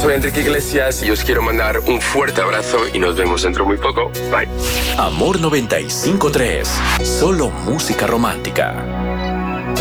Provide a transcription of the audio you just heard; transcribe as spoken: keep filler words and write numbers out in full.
soy Enrique Iglesias y os quiero mandar un fuerte abrazo y nos vemos dentro muy poco. Bye. Amor noventa y cinco tres. Solo música romántica.